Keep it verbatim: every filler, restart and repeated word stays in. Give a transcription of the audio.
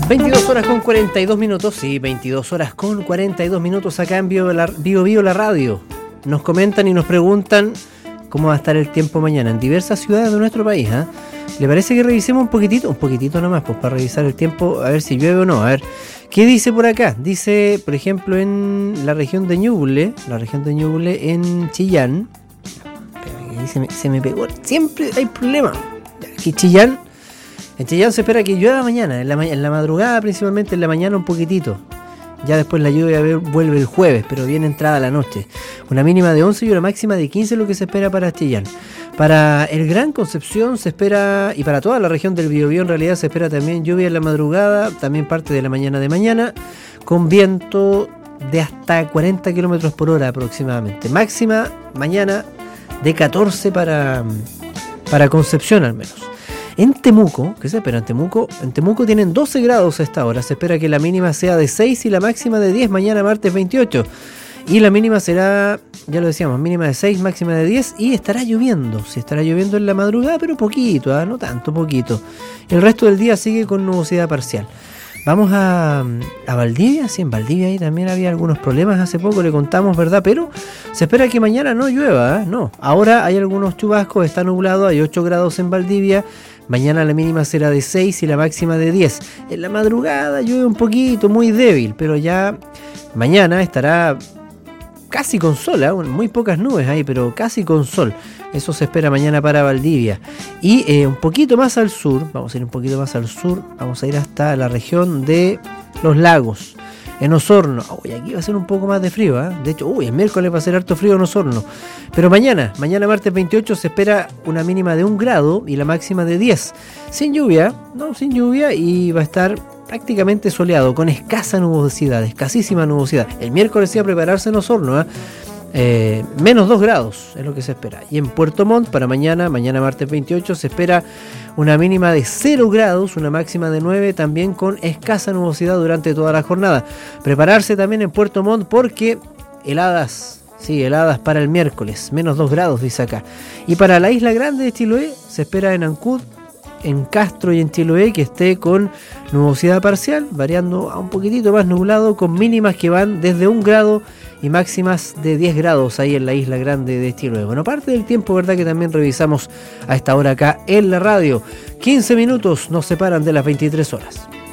veintidós horas con cuarenta y dos minutos, sí, veintidós horas con cuarenta y dos minutos acá en Bio, la, Bio Bio la radio. Nos comentan y nos preguntan cómo va a estar el tiempo mañana en diversas ciudades de nuestro país. ¿eh? ¿Le parece que revisemos un poquitito? Un poquitito nomás, pues para revisar el tiempo, a ver si llueve o no. A ver, ¿qué dice por acá? Dice, por ejemplo, en la región de Ñuble, la región de Ñuble en Chillán. Ahí se me, se me pegó, siempre hay problema. Aquí Chillán. En Chillán se espera que llueva mañana, en la, ma- en la madrugada principalmente, en la mañana un poquitito. Ya después la lluvia vuelve el jueves, pero bien entrada la noche. Una mínima de once y una máxima de quince es lo que se espera para Chillán. Para el Gran Concepción se espera, y para toda la región del Biobío en realidad se espera también lluvia en la madrugada, también parte de la mañana de mañana, con viento de hasta cuarenta kilómetros por hora aproximadamente. Máxima mañana de catorce para, para Concepción al menos. En Temuco, ¿qué se espera en Temuco? En Temuco tienen doce grados a esta hora. Se espera que la mínima sea de seis y la máxima de diez mañana martes veintiocho. Y la mínima será, ya lo decíamos, mínima de seis, máxima de diez. Y estará lloviendo. Sí, estará lloviendo en la madrugada, pero poquito, ¿eh? No tanto, poquito. El resto del día sigue con nubosidad parcial. Vamos a, a Valdivia. Sí, en Valdivia ahí también había algunos problemas hace poco, le contamos, ¿verdad? Pero se espera que mañana no llueva, ¿eh? No. Ahora hay algunos chubascos, está nublado, hay ocho grados en Valdivia. Mañana la mínima será de seis y la máxima de diez. En la madrugada llueve un poquito, muy débil, pero ya mañana estará casi con sol, ¿eh? Muy pocas nubes ahí, pero casi con sol. Eso se espera mañana para Valdivia. Y eh, un poquito más al sur, vamos a ir un poquito más al sur, vamos a ir hasta la región de Los Lagos, en Osorno. Uy, aquí va a ser un poco más de frío, ¿eh? De hecho, uy, el miércoles va a ser harto frío en Osorno. Pero mañana, mañana martes veintiocho, se espera una mínima de un grado y la máxima de diez. Sin lluvia, no, sin lluvia, y va a estar prácticamente soleado, con escasa nubosidad, escasísima nubosidad. El miércoles sí a prepararse en Osorno, ¿eh? Eh, menos dos grados es lo que se espera. Y en Puerto Montt para mañana, mañana martes veintiocho, se espera una mínima de cero grados, una máxima de nueve, también con escasa nubosidad durante toda la jornada. Prepararse también en Puerto Montt porque heladas, sí, heladas para el miércoles, menos dos grados dice acá. Y para la isla grande de Chiloé se espera en Ancud, en Castro y en Chiloé que esté con nubosidad parcial, variando a un poquitito más nublado, con mínimas que van desde un grado y máximas de diez grados ahí en la isla grande de Chiloé. Bueno, parte del tiempo, ¿verdad?, que también revisamos a esta hora acá en la radio. quince minutos nos separan de las veintitrés horas.